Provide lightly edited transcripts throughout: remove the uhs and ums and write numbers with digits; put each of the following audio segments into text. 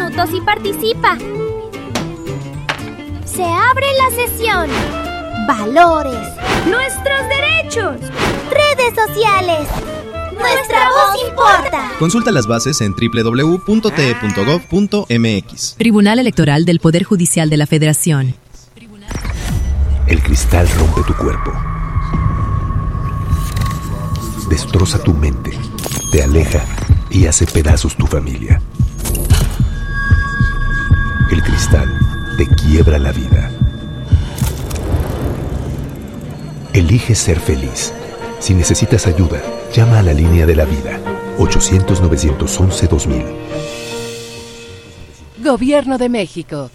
minutos y participa. Se abre la sesión. Valores. Nuestros derechos. Redes sociales. Nuestra voz importa. Consulta las bases en www.te.gov.mx. Tribunal Electoral del Poder Judicial de la Federación. El cristal rompe tu cuerpo. Destroza tu mente. Te aleja y hace pedazos tu familia. El cristal te quiebra la vida. Elige ser feliz. Si necesitas ayuda, llama a la línea de la vida. 800-911-2000. Gobierno de México.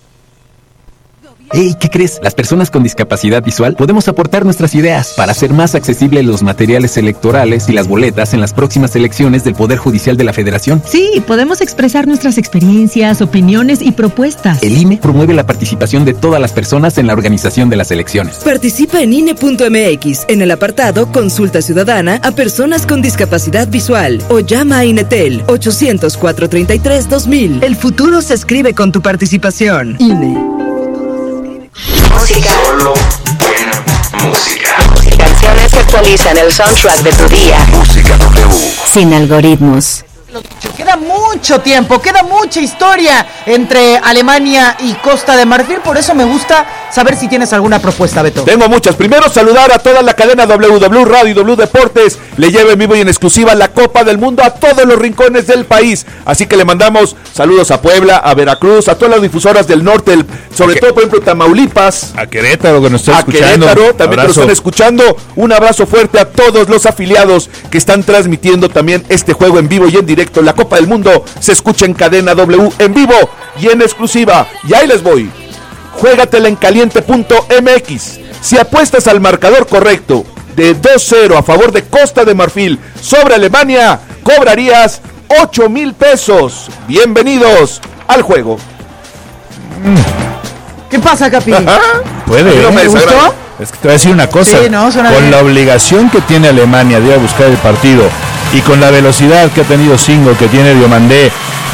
Hey, ¿qué crees? Las personas con discapacidad visual podemos aportar nuestras ideas para hacer más accesibles los materiales electorales y las boletas en las próximas elecciones del Poder Judicial de la Federación. Sí, podemos expresar nuestras experiencias, opiniones y propuestas. El INE promueve la participación de todas las personas en la organización de las elecciones. Participa en INE.mx en el apartado Consulta Ciudadana a personas con discapacidad visual o llama a INETEL 800-433-2000. El futuro se escribe con tu participación. INE. Música. Solo buena música. Canciones que actualizan el soundtrack de tu día. Música W. Sin algoritmos. Queda mucho tiempo, queda mucha historia entre Alemania y Costa de Marfil, por eso me gusta saber si tienes alguna propuesta, Beto. Tengo muchas. Primero, saludar a toda la cadena WW Radio y W Deportes. Le lleva en vivo y en exclusiva la Copa del Mundo a todos los rincones del país. Así que le mandamos saludos a Puebla, a Veracruz, a todas las difusoras del norte, sobre todo, por ejemplo, Tamaulipas. A Querétaro, que nos está escuchando. A Querétaro, también que nos están escuchando. Un abrazo fuerte a todos los afiliados que están transmitiendo también este juego en vivo y en directo. La Copa del Mundo se escucha en cadena W en vivo y en exclusiva. Y ahí les voy. Juégatela en caliente.mx. Si apuestas al marcador correcto de 2-0 a favor de Costa de Marfil sobre Alemania, cobrarías 8,000 pesos. Bienvenidos al juego. ¿Qué pasa, Capi? Puede. ¿Me gustó? Es que te voy a decir una cosa. Sí, no, con bien. La obligación que tiene Alemania de ir a buscar el partido y con la velocidad que ha tenido Singo, que tiene Diomandé,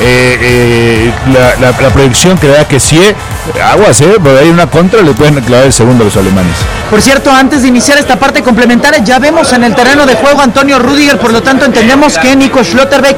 la proyección que da que sí, aguas, porque hay una contra, le pueden clavar el segundo a los alemanes. Por cierto, antes de iniciar esta parte complementaria, ya vemos en el terreno de juego a Antonio Rüdiger, por lo tanto entendemos que Nico Schlotterbeck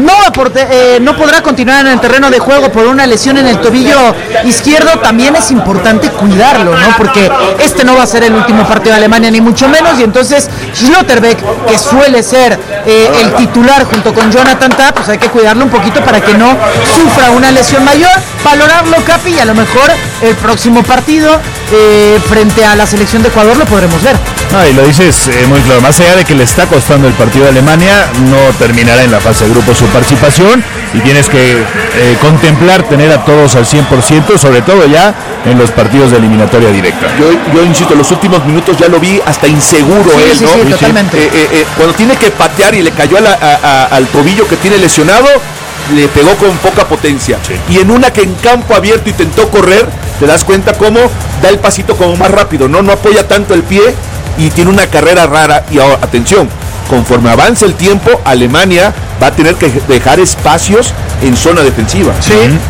no podrá continuar en el terreno de juego por una lesión en el tobillo izquierdo. También es importante cuidarlo, ¿no? Porque este no va a ser el último partido de Alemania, ni mucho menos, y entonces Schlotterbeck, que suele ser el titular junto con Jonathan Tah, pues hay que cuidarlo un poquito para que no sufra una lesión mayor, valorarlo, Capi, y a lo mejor el próximo partido frente a la selección de Ecuador lo podremos ver. Y lo dices muy claro, más allá de que le está costando el partido a Alemania, no terminará en la fase de grupos su participación y tienes que contemplar tener a todos al 100%, sobre todo ya en los partidos de eliminatoria directa. Yo insisto, los últimos minutos ya lo vi hasta inseguro él, ¿no? Sí, totalmente. Cuando tiene que patear y le cayó al tobillo que tiene lesionado, le pegó con poca potencia. Sí. Y en una que en campo abierto intentó correr, te das cuenta cómo da el pasito como más rápido, no apoya tanto el pie y tiene una carrera rara. Y ahora, atención, conforme avance el tiempo, Alemania va a tener que dejar espacios en zona defensiva. Sí.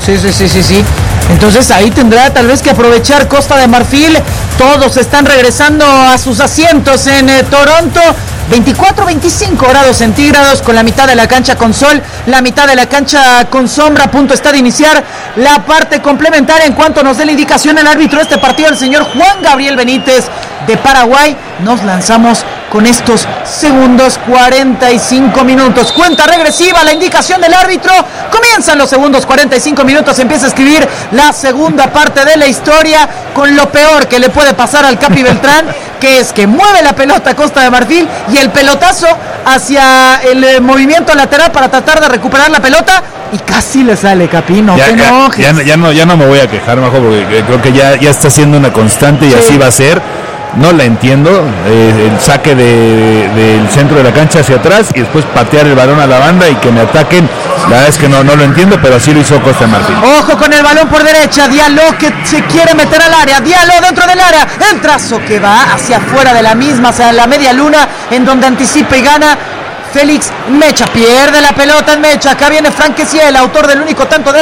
Entonces ahí tendrá tal vez que aprovechar Costa de Marfil. Todos están regresando a sus asientos en Toronto. 24-25 grados centígrados, con la mitad de la cancha con sol, la mitad de la cancha con sombra. A punto está de iniciar la parte complementaria. En cuanto nos dé la indicación el árbitro de este partido, el señor Juan Gabriel Benítez de Paraguay, nos lanzamos con estos segundos. 45 minutos, cuenta regresiva, la indicación del árbitro, comienzan los segundos 45 minutos, empieza a escribir la segunda parte de la historia, con lo peor que le puede pasar al Capi Beltrán, que es que mueve la pelota a Costa de Marfil y el pelotazo hacia el movimiento lateral para tratar de recuperar la pelota y casi le sale, Capi, no te enojes. Ya no me voy a quejar, Majo, porque creo que ya está siendo una constante y así va a ser. No la entiendo, el saque del centro de la cancha hacia atrás y después patear el balón a la banda y que me ataquen, la verdad es que no lo entiendo, pero así lo hizo Costa de Marfil. Ojo con el balón por derecha, Diallo que se quiere meter al área, Diallo dentro del área, el trazo que va hacia afuera de la misma, hacia la media luna, en donde anticipa y gana Félix Mecha, pierde la pelota en Mecha, acá viene Frank Kessié, el autor del único tanto de